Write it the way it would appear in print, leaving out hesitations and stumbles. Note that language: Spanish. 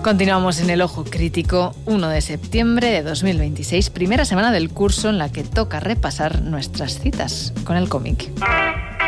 Continuamos en el Ojo Crítico, 1 de septiembre de 2026, primera semana del curso en la que toca repasar nuestras citas con el cómic.